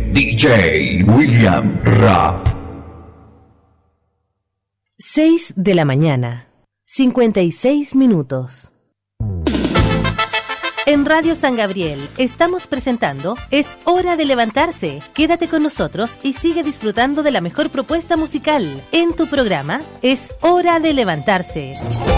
DJ William Rap. 6 de la mañana, 56 minutos. En Radio San Gabriel estamos presentando Es Hora de Levantarse. Quédate con nosotros y sigue disfrutando de la mejor propuesta musical en tu programa Es Hora de Levantarse.